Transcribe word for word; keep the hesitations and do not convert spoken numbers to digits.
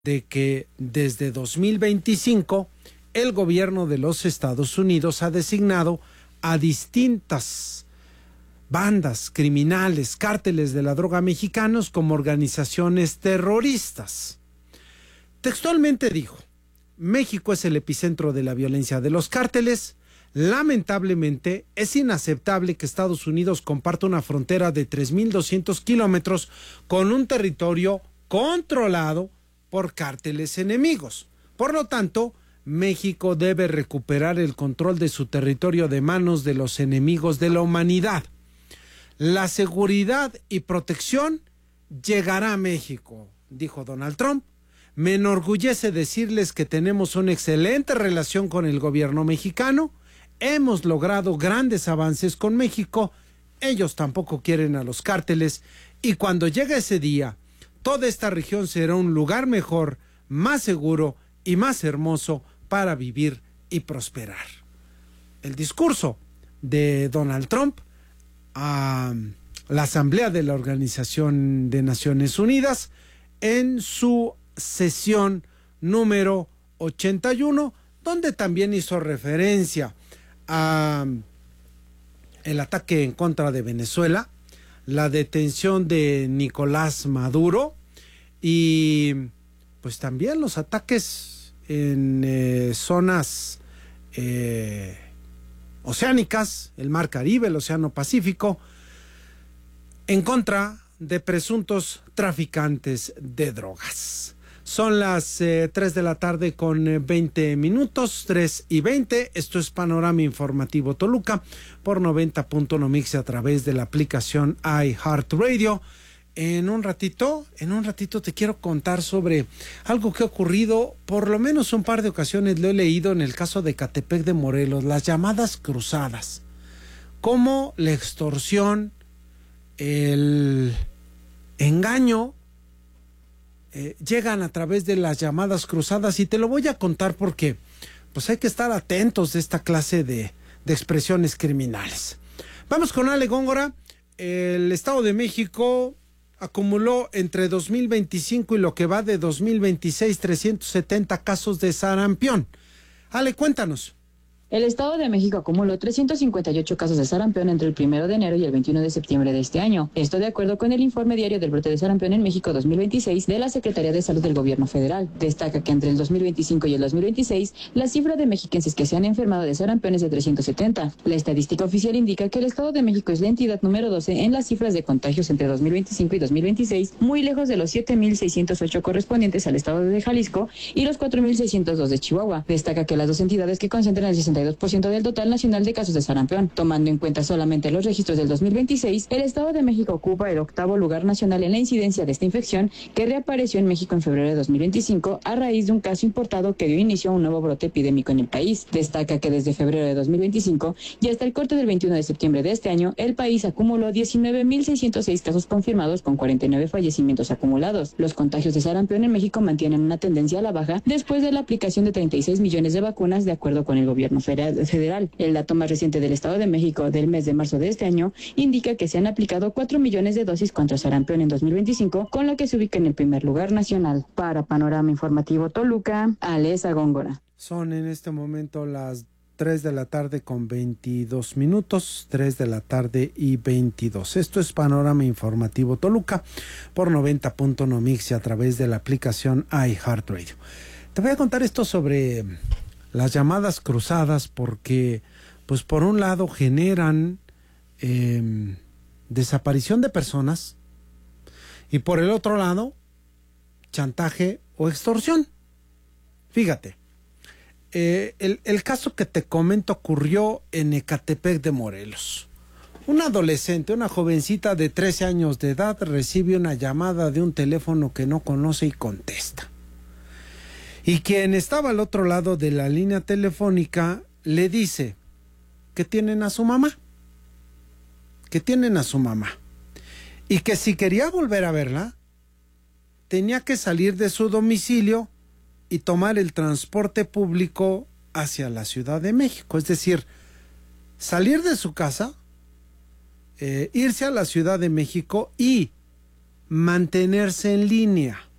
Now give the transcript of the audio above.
de que desde dos mil veinticinco el gobierno de los Estados Unidos ha designado a distintas bandas criminales, cárteles de la droga mexicanos como organizaciones terroristas. Textualmente dijo: México es el epicentro de la violencia de los cárteles. Lamentablemente, es inaceptable que Estados Unidos comparta una frontera de tres mil doscientos kilómetros con un territorio controlado por cárteles enemigos. Por lo tanto, México debe recuperar el control de su territorio de manos de los enemigos de la humanidad. La seguridad y protección llegará a México, dijo Donald Trump. Me enorgullece decirles que tenemos una excelente relación con el gobierno mexicano. Hemos logrado grandes avances con México. Ellos tampoco quieren a los cárteles. Y cuando llegue ese día, toda esta región será un lugar mejor, más seguro y más hermoso para vivir y prosperar. El discurso de Donald Trump a la Asamblea de la Organización de Naciones Unidas en su sesión número ochenta y uno, donde también hizo referencia a el ataque en contra de Venezuela, la detención de Nicolás Maduro y pues también los ataques en eh, zonas eh, oceánicas, el Mar Caribe, el Océano Pacífico, en contra de presuntos traficantes de drogas. Son las eh, tres de la tarde con eh, veinte minutos, tres y veinte. Esto es Panorama Informativo Toluca por noventa punto uno Mix a través de la aplicación iHeartRadio. En un ratito, en un ratito te quiero contar sobre algo que ha ocurrido, por lo menos un par de ocasiones lo he leído en el caso de Ecatepec de Morelos, las llamadas cruzadas. Cómo la extorsión, el engaño, Eh, llegan a través de las llamadas cruzadas, y te lo voy a contar porque pues hay que estar atentos de esta clase de, de expresiones criminales. Vamos con Ale Góngora. El Estado de México acumuló entre dos mil veinticinco y lo que va de dos mil veintiséis trescientos setenta casos de sarampión. Ale, cuéntanos. El Estado de México acumuló trescientos cincuenta y ocho casos de sarampión entre el primero de enero y el veintiuno de septiembre de este año. Esto de acuerdo con el informe diario del brote de sarampión en México dos mil veintiséis de la Secretaría de Salud del Gobierno Federal. Destaca que entre el dos mil veinticinco y el dos mil veintiséis, la cifra de mexiquenses que se han enfermado de sarampión es de trescientos setenta. La estadística oficial indica que el Estado de México es la entidad número doce en las cifras de contagios entre dos mil veinticinco y dos mil veintiséis, muy lejos de los siete mil seiscientos ocho correspondientes al Estado de Jalisco y los cuatro mil seiscientos dos de Chihuahua. Destaca que las dos entidades que concentran el sesenta y dos por ciento del total nacional de casos de sarampión. Tomando en cuenta solamente los registros del dos mil veintiséis, el Estado de México ocupa el octavo lugar nacional en la incidencia de esta infección, que reapareció en México en febrero de dos mil veinticinco a raíz de un caso importado que dio inicio a un nuevo brote epidémico en el país. Destaca que desde febrero de dos mil veinticinco y hasta el corte del veintiuno de septiembre de este año, el país acumuló diecinueve mil seiscientos seis casos confirmados con cuarenta y nueve fallecimientos acumulados. Los contagios de sarampión en México mantienen una tendencia a la baja después de la aplicación de treinta y seis millones de vacunas, de acuerdo con el gobierno federal. El dato más reciente del Estado de México del mes de marzo de este año indica que se han aplicado cuatro millones de dosis contra sarampión en dos mil veinticinco, con lo que se ubica en el primer lugar nacional. Para Panorama Informativo Toluca, Alesa Góngora. Son en este momento las tres de la tarde con veintidós minutos, tres de la tarde y veintidós. Esto es Panorama Informativo Toluca por noventa punto uno Mix a través de la aplicación iHeartRadio. Te voy a contar esto sobre las llamadas cruzadas porque, pues por un lado generan eh, desaparición de personas y por el otro lado chantaje o extorsión. Fíjate, eh, el, el caso que te comento ocurrió en Ecatepec de Morelos. Una adolescente, una jovencita de trece años de edad, recibe una llamada de un teléfono que no conoce y contesta. Y quien estaba al otro lado de la línea telefónica le dice que tienen a su mamá, que tienen a su mamá, y que si quería volver a verla, tenía que salir de su domicilio y tomar el transporte público hacia la Ciudad de México. Es decir, salir de su casa, eh, irse a la Ciudad de México y mantenerse en línea.